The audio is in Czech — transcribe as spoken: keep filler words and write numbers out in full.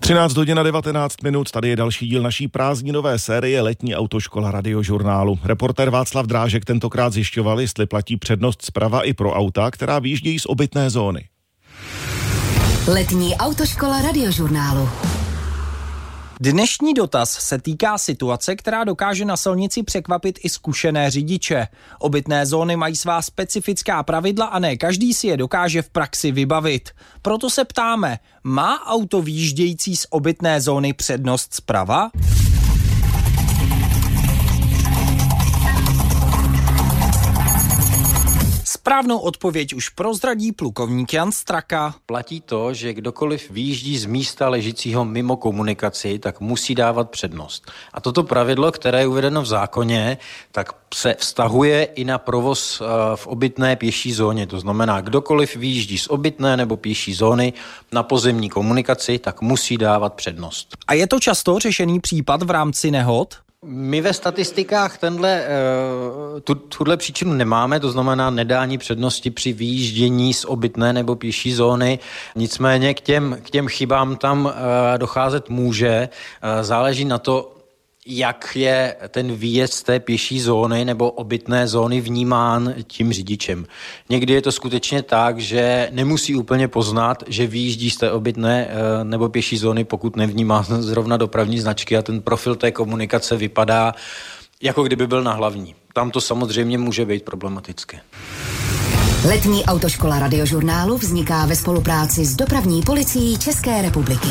třináct hodin a devatenáct minut, tady je další díl naší prázdninové série Letní autoškola Radiožurnálu. Reportér Václav Drážek tentokrát zjišťoval, jestli platí přednost zprava i pro auta, která výjíždějí z obytné zóny. Letní autoškola Radiožurnálu. Dnešní dotaz se týká situace, která dokáže na silnici překvapit i zkušené řidiče. Obytné zóny mají svá specifická pravidla a ne každý si je dokáže v praxi vybavit. Proto se ptáme, má auto výjíždějící z obytné zóny přednost zprava? Správnou odpověď už prozradí plukovník Jan Straka. Platí to, že kdokoliv vyjíždí z místa ležícího mimo komunikaci, tak musí dávat přednost. A toto pravidlo, které je uvedeno v zákoně, tak se vztahuje i na provoz v obytné pěší zóně. To znamená, kdokoliv vyjíždí z obytné nebo pěší zóny na pozemní komunikaci, tak musí dávat přednost. A je to často řešený případ v rámci nehod? My ve statistikách tenhle, tu, tuhle příčinu nemáme, to znamená nedání přednosti při vyjíždění z obytné nebo pěší zóny. Nicméně k těm, k těm chybám tam docházet může. Záleží na to, jak je ten výjezd z té pěší zóny nebo obytné zóny vnímán tím řidičem. Někdy je to skutečně tak, že nemusí úplně poznat, že vyjíždí z té obytné nebo pěší zóny, pokud nevnímá zrovna dopravní značky a ten profil té komunikace vypadá, jako kdyby byl na hlavní. Tam to samozřejmě může být problematické. Letní autoškola Radiožurnálu vzniká ve spolupráci s Dopravní policií České republiky.